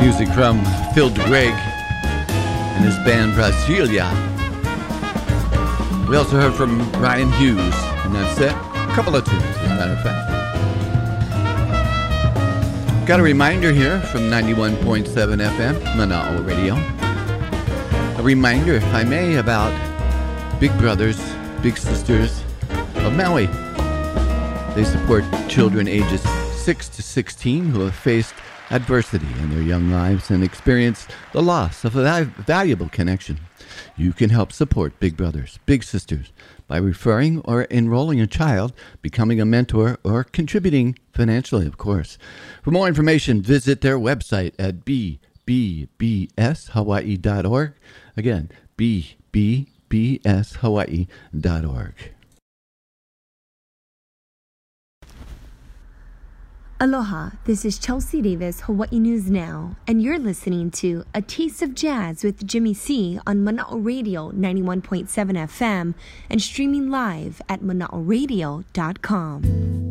Music from Phil DeGreg and his band Brasilia. We also heard from Ryan Hughes, and that's it. A couple of tunes, as a matter of fact. Got a reminder here from 91.7 FM, Mana'o Radio. A reminder, if I may, about Big Brothers, Big Sisters of Maui. They support children ages 6 to 16 who have faced adversity in their young lives and experienced the loss of a valuable connection. You can help support Big Brothers, Big Sisters by referring or enrolling a child, becoming a mentor, or contributing financially, of course. For more information, visit their website at bbbshawaii.org. Again, bbbshawaii.org. Aloha, this is Chelsea Davis, Hawaii News Now, and you're listening to A Taste of Jazz with Jimmy C on Mana'o Radio 91.7 FM and streaming live at mana'oradio.com.